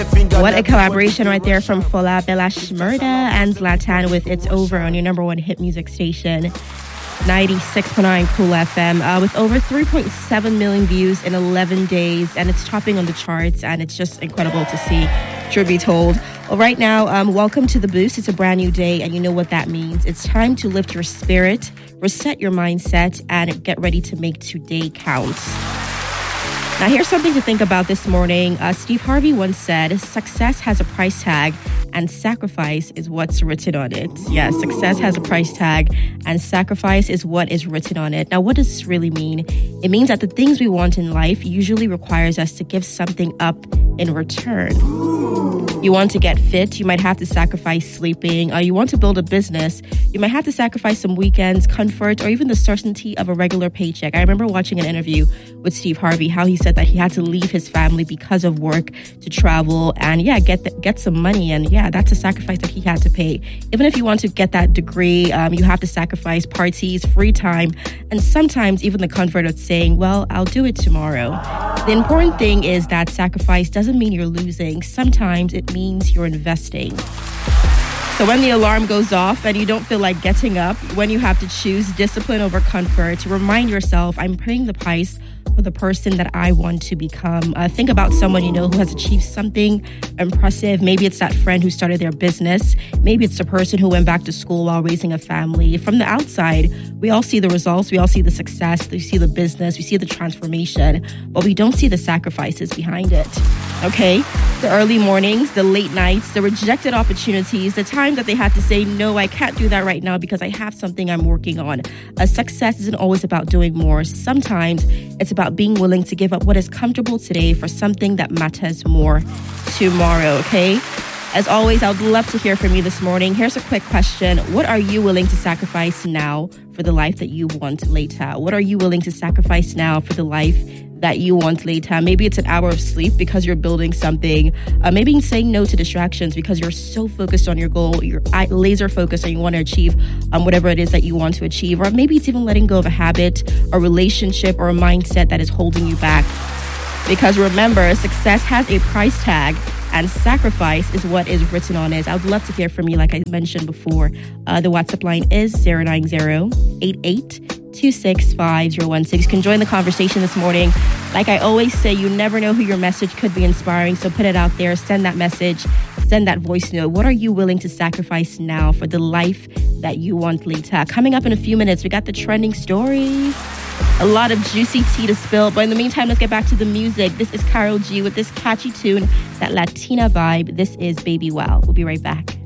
What a collaboration right there from Fola Bella Shmurda and Zlatan with It's Over on your number one hit music station, 96.9 Cool FM, with over 3.7 million views in 11 days, and it's topping on the charts, and it's just incredible to see, truth be told. Well, right now, welcome to The Boost. It's a brand new day, and you know what that means. It's time to lift your spirit, reset your mindset, and get ready to make today count. Now, here's something to think about this morning. Steve Harvey once said, success has a price tag and sacrifice is what's written on it. Yes, success has a price tag and sacrifice is what is written on it. Now, what does this really mean? It means that the things we want in life usually requires us to give something up in return. You want to get fit, you might have to sacrifice sleeping. You want to build a business, you might have to sacrifice some weekends, comfort, or even the certainty of a regular paycheck. I remember watching an interview with Steve Harvey, how he said that he had to leave his family because of work to travel and get some money. And that's a sacrifice that he had to pay. Even if you want to get that degree, you have to sacrifice parties, free time, and sometimes even the comfort of saying, well, I'll do it tomorrow. The important thing is that sacrifice doesn't mean you're losing. Sometimes it means you're investing. So when the alarm goes off and you don't feel like getting up, when you have to choose discipline over comfort, remind yourself, I'm paying the price for the person that I want to become. Think about someone you know who has achieved something impressive. Maybe it's that friend who started their business. Maybe it's the person who went back to school while raising a family. From the outside, we all see the results. We all see the success. We see the business. We see the transformation. But we don't see the sacrifices behind it. Okay? The early mornings, the late nights, the rejected opportunities, the time that they had to say, no, I can't do that right now because I have something I'm working on. Success isn't always about doing more. Sometimes it's about being willing to give up what is comfortable today for something that matters more tomorrow, okay? As always, I would love to hear from you this morning. Here's a quick question. What are you willing to sacrifice now for the life that you want later? What are you willing to sacrifice now for the life that you want later? Maybe it's an hour of sleep because you're building something. Maybe it's saying no to distractions because you're so focused on your goal. You're laser focused and you want to achieve whatever it is that you want to achieve. Or maybe it's even letting go of a habit, a relationship, or a mindset that is holding you back. Because remember, success has a price tag and sacrifice is what is written on it. I would love to hear from you, like I mentioned before. The WhatsApp line is 090-88265016. You can join the conversation this morning. Like I always say, you never know who your message could be inspiring. So put it out there. Send that message. Send that voice note. What are you willing to sacrifice now for the life that you want later? Coming up in a few minutes, we got the trending stories. A lot of juicy tea to spill. But in the meantime, let's get back to the music. This is Karol G with this catchy tune, that Latina vibe. This is Baby Wow. We'll be right back.